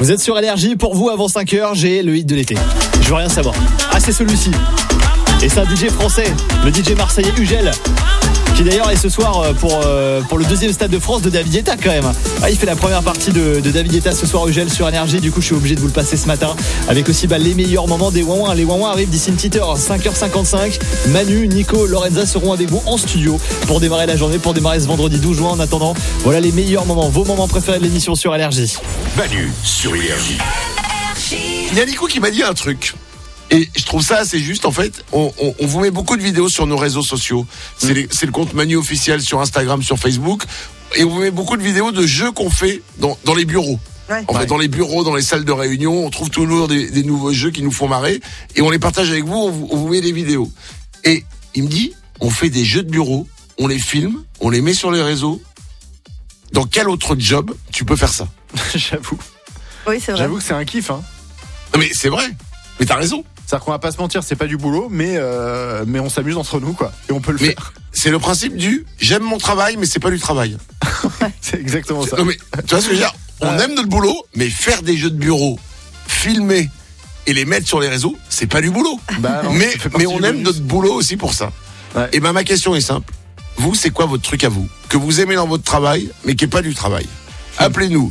Vous êtes sur Énergie, pour vous avant 5h, j'ai le hit de l'été. Je veux rien savoir. Ah, c'est celui-ci. Et c'est un DJ français, le DJ marseillais Ugel, qui d'ailleurs est ce soir pour le deuxième stade de France de David Guetta quand même. Ah, il fait la première partie de David Guetta ce soir, Ugel sur Énergie. Du coup, je suis obligé de vous le passer ce matin avec aussi les meilleurs moments des Wouin. Les Wouin arrivent d'ici une petite heure, 5h55. Manu, Nico, Lorenza seront avec vous en studio pour démarrer la journée, pour démarrer ce vendredi 12 juin. En attendant, voilà les meilleurs moments, vos moments préférés de l'émission sur Énergie. Manu sur Énergie. Il y a Nico qui m'a dit un truc. Et je trouve ça assez juste. En fait, on vous met beaucoup de vidéos sur nos réseaux sociaux. C'est le compte Manu officiel sur Instagram, sur Facebook. Et on vous met beaucoup de vidéos de jeux qu'on fait dans les bureaux. Ouais. En fait, dans les bureaux, dans les salles de réunion, on trouve toujours des nouveaux jeux qui nous font marrer. Et on les partage avec vous, on vous met des vidéos. Et il me dit, on fait des jeux de bureau, on les filme, on les met sur les réseaux. Dans quel autre job tu peux faire ça? J'avoue. Oui, c'est vrai. J'avoue que c'est un kiff, hein. Mais c'est vrai. Mais t'as raison. C'est-à-dire qu'on va pas se mentir, c'est pas du boulot, mais on s'amuse entre nous, quoi. Et on peut le faire. C'est le principe du j'aime mon travail, mais c'est pas du travail. C'est exactement ça. Non, mais tu vois ce que je veux dire? On aime notre boulot, mais faire des jeux de bureau, filmer et les mettre sur les réseaux, c'est pas du boulot. Bah non, mais on aime notre boulot aussi pour ça. Ouais. Et ma question est simple. Vous, c'est quoi votre truc à vous? Que vous aimez dans votre travail, mais qui est pas du travail? Appelez-nous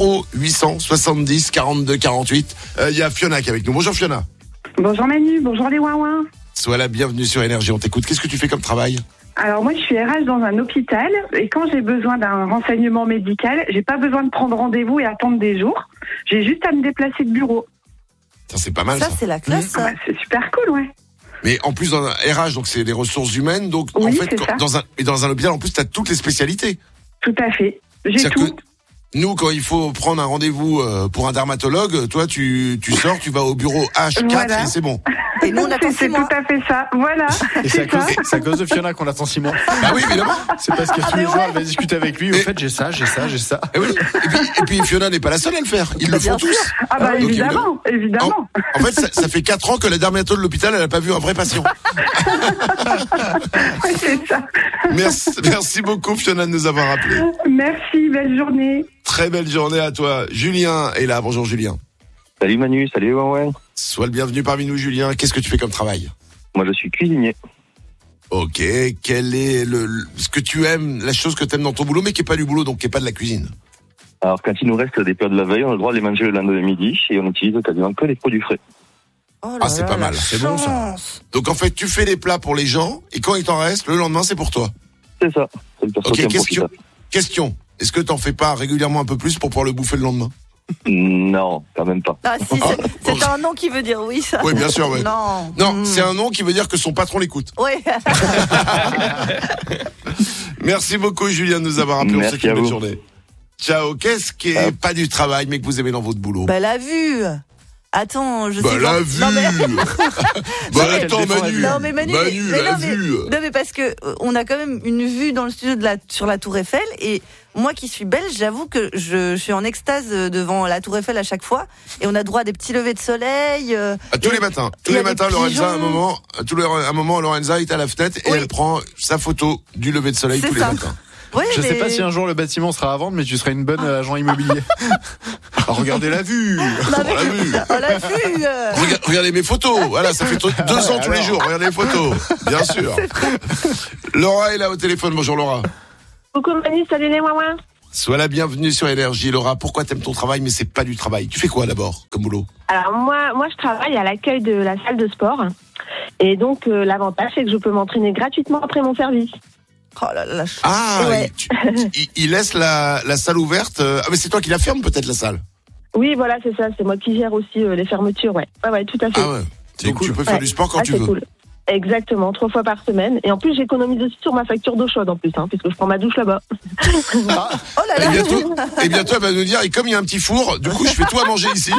0800 70 42 48. Il y a Fiona qui est avec nous. Bonjour Fiona. Bonjour Manu, bonjour les Wouin. Sois la bienvenue sur Énergie, on t'écoute. Qu'est-ce que tu fais comme travail? Alors moi je suis RH dans un hôpital et quand j'ai besoin d'un renseignement médical, j'ai pas besoin de prendre rendez-vous et attendre des jours. J'ai juste à me déplacer de bureau. Ça c'est pas mal ça. Ça c'est la classe ça. Ah bah, c'est super cool, ouais. Mais en plus dans un RH, donc c'est les ressources humaines, donc oui, en fait dans un hôpital en plus t'as toutes les spécialités. Tout à fait. J'ai tout. Nous, quand il faut prendre un rendez-vous pour un dermatologue, toi, tu sors, tu vas au bureau H4 voilà. Et c'est bon. Et nous, on attend 6 mois. C'est tout à fait ça. Voilà. Et c'est à cause de Fiona qu'on attend 6 mois. Bah oui, évidemment. C'est parce que tous les jours, elle va discuter avec lui. Au fait, j'ai ça. Et, oui. et puis Fiona n'est pas la seule à le faire. Ils le font tous. Ah bah donc, évidemment. En fait, ça fait 4 ans que la dermatologue de l'hôpital, elle n'a pas vu un vrai patient. C'est ça. Merci beaucoup Fiona de nous avoir appelés. Merci, belle journée. Très belle journée à toi. Julien est là. Bonjour Julien. Salut Manu, salut ouais. Sois le bienvenu parmi nous Julien. Qu'est-ce que tu fais comme travail? Moi je suis cuisinier. Ok, quel est ce que tu aimes, la chose que tu aimes dans ton boulot mais qui est pas du boulot, donc qui est pas de la cuisine? Alors quand il nous reste des plats de la veille, on a le droit de les manger le lendemain midi et on utilise quasiment que les produits frais. Oh là c'est pas mal, c'est bon ça. Donc en fait tu fais les plats pour les gens et quand il t'en reste, le lendemain c'est pour toi. C'est ça. Ok, question. Est-ce que t'en fais pas régulièrement un peu plus pour pouvoir le bouffer le lendemain? Non, quand même pas. Ah si, c'est un nom qui veut dire oui ça. Oui, bien sûr, oui. Non, c'est un nom qui veut dire que son patron l'écoute. Oui. Merci beaucoup Julien de nous avoir appelé. On souhaite une belle journée. Ciao. Qu'est-ce qui est pas du travail mais que vous aimez dans votre boulot? La vue. Attends, je sais la vue. Attends Manu. Non mais Manu, la vue. Non mais parce que on a quand même une vue dans le studio sur la Tour Eiffel et moi qui suis belge, j'avoue que je suis en extase devant la Tour Eiffel à chaque fois et on a droit à des petits levers de soleil. Tous les matins, Lorenza, un moment, Lorenza est à la fenêtre et elle prend sa photo du lever de soleil tous les matins. Oui, je sais pas si un jour le bâtiment sera à vendre, mais tu seras une bonne agent immobilier. Regardez la vue. La vue. Regardez mes photos. Voilà, ça fait 2 ans tous les jours. Regardez les photos. Bien sûr. Laura est là au téléphone. Bonjour Laura. Coucou Manu, salut les Wouin. Sois la bienvenue sur Énergie. Laura, pourquoi t'aimes ton travail mais c'est pas du travail? Tu fais quoi d'abord comme boulot? Alors moi je travaille à l'accueil de la salle de sport. Et donc l'avantage c'est que je peux m'entraîner gratuitement après mon service. Oh là là, ouais. Il laisse la salle ouverte. Ah mais c'est toi qui la ferme peut-être la salle. Oui voilà c'est ça, c'est moi qui gère aussi les fermetures, ouais tout à fait. Ah ouais. Donc cool. Tu peux faire du sport quand tu veux. Cool. Exactement, 3 fois par semaine. Et en plus, j'économise aussi sur ma facture d'eau chaude en plus, puisque je prends ma douche là-bas. Oh là là. Et bientôt, elle va nous dire, et comme il y a un petit four, du coup, je fais tout à manger ici.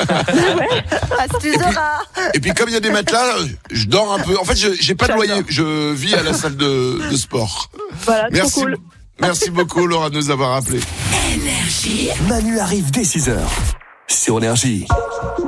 Et puis, comme il y a des matelas, je dors un peu. En fait, j'ai pas de loyer. Je vis à la salle de sport. Voilà, merci. Cool. Merci beaucoup, Laura, de nous avoir appelés. Manu arrive dès 6h sur Énergie.